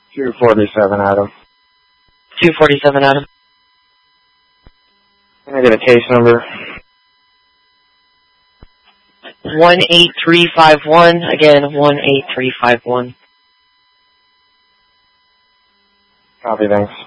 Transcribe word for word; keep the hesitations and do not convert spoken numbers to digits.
two forty-seven, Adam. two forty-seven, Adam. Can I get a case number? one eight three five one. Again, one eight three five one. Copy, thanks.